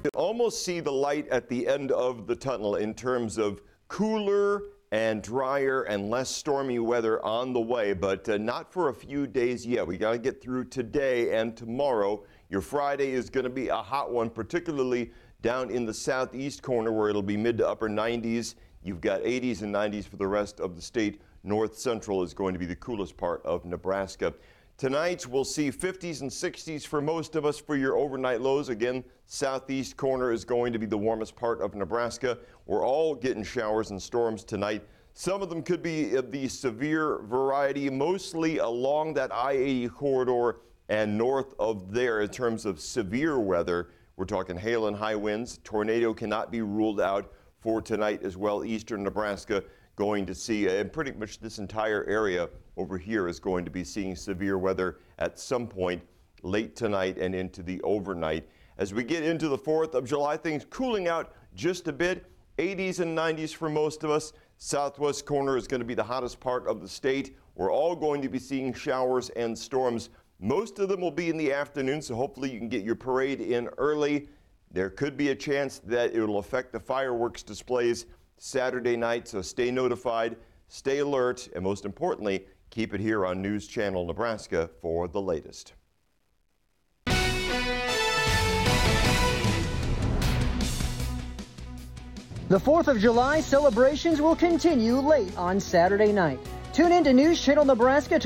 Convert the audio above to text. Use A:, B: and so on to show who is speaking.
A: Almost see the light at the end of the tunnel in terms of cooler and drier and less stormy weather on the way, but not for a few days yet. We got to get through today and tomorrow. Your Friday is going to be a hot one, particularly down in the southeast corner where it'll be mid to upper 90s. You've got 80s and 90s for the rest of the state. North Central is going to be the coolest part of Nebraska. Tonight, we'll see 50s and 60s for most of us for your overnight lows. Again, southeast corner is going to be the warmest part of Nebraska. We're all getting showers and storms tonight. Some of them could be the severe variety, mostly along that I-80 corridor and north of there in terms of severe weather. We're talking hail and high winds. Tornado cannot be ruled out for tonight as well. Eastern Nebraska going to see, and pretty much this entire area over here is going to be seeing severe weather at some point late tonight and into the overnight. As we get into the 4th of July, things cooling out just a bit. 80s and 90s for most of us. Southwest corner is going to be the hottest part of the state. We're all going to be seeing showers and storms. Most of them will be in the afternoon, so hopefully you can get your parade in early. There could be a chance that it will affect the fireworks displays Saturday night, so stay notified, stay alert, and most importantly, keep it here on News Channel Nebraska for the latest.
B: The 4th of July celebrations will continue late on Saturday night. Tune in to News Channel Nebraska